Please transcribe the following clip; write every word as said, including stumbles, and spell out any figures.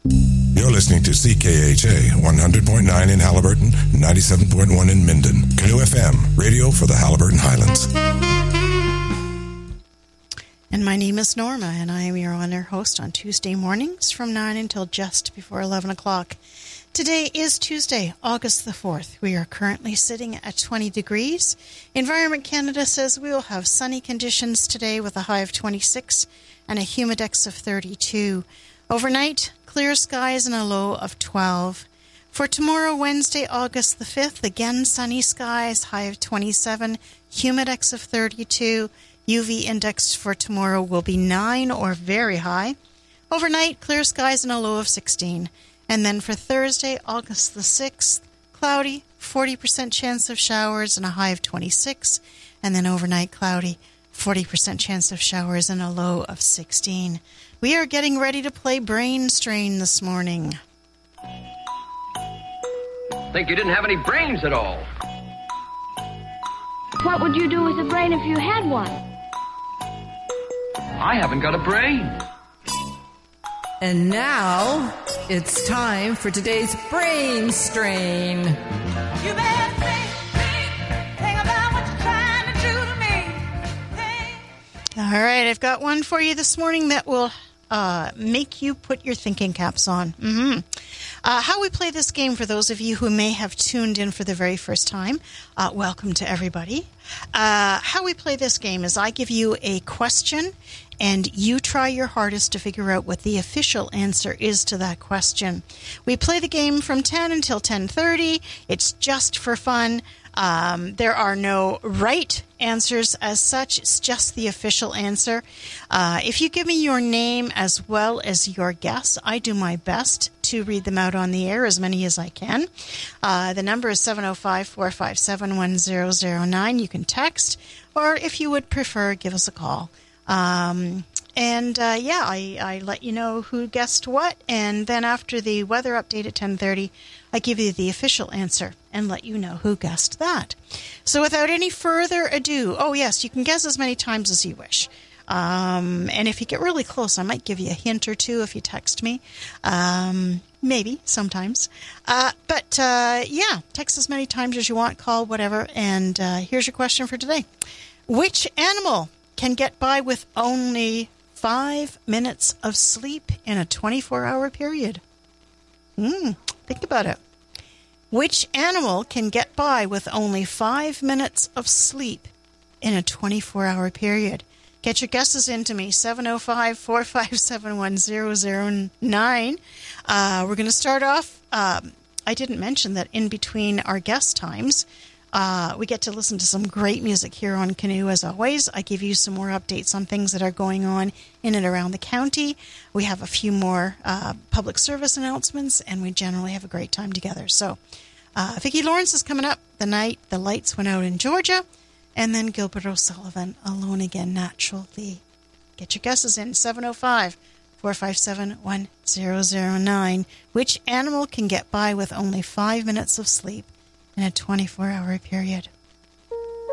You're listening to C K H A one hundred point nine in Halliburton, ninety-seven point one in Minden. Canoe F M, radio for the Halliburton Highlands. And my name is Norma, and I am your on-air host on Tuesday mornings from nine until just before eleven o'clock. Today is Tuesday, August the fourth. We are currently sitting at twenty degrees. Environment Canada says we will have sunny conditions today with a high of twenty-six and a humidex of thirty-two. Overnight, clear skies and a low of twelve. For tomorrow, Wednesday, August the fifth, again sunny skies, high of twenty-seven, humidex of thirty-two. U V index for tomorrow will be nine or very high. Overnight, clear skies and a low of sixteen. And then for Thursday, August the sixth, cloudy, forty percent chance of showers and a high of twenty-six. And then overnight, cloudy, forty percent chance of showers and a low of sixteen. We are getting ready to play Brain Strain this morning. Think you didn't have any brains at all. What would you do with a brain if you had one? I haven't got a brain. And now, it's time for today's Brain Strain. You better think, think, think about what you're trying to do to me. Think. All right, I've got one for you this morning that will uh, make you put your thinking caps on. Mm-hmm. Uh, how we play this game, for those of you who may have tuned in for the very first time, uh, welcome to everybody. Uh, how we play this game is I give you a question, and you try your hardest to figure out what the official answer is to that question. We play the game from ten until ten thirty. It's just for fun. Um, there are no right answers as such. It's just the official answer. Uh, if you give me your name as well as your guess, I do my best to read them out on the air, as many as I can. Uh, the number is seven oh five, four five seven, one oh oh nine. You can text, or if you would prefer, give us a call. Um, and uh, yeah, I, I let you know who guessed what, and then after the weather update at ten thirty, I give you the official answer and let you know who guessed that. So without any further ado, oh yes, you can guess as many times as you wish. Um, and if you get really close, I might give you a hint or two if you text me. Um, maybe, sometimes. Uh, but uh, yeah, text as many times as you want, call, whatever. And uh, here's your question for today. Which animal can get by with only five minutes of sleep in a twenty-four hour period? Hmm, think about it. Which animal can get by with only five minutes of sleep in a twenty-four hour period? Get your guesses into me, seven oh five, four five seven, one oh oh nine. Uh, we're going to start off, um, I didn't mention that in between our guest times, Uh, we get to listen to some great music here on Canoe, as always. I give you some more updates on things that are going on in and around the county. We have a few more uh, public service announcements, and we generally have a great time together. So, uh, Vicki Lawrence is coming up the night the lights went out in Georgia, and then Gilbert O'Sullivan, Alone Again, Naturally. Get your guesses in, seven oh five, four five seven, one oh oh nine. Which animal can get by with only five minutes of sleep in a twenty-four hour period?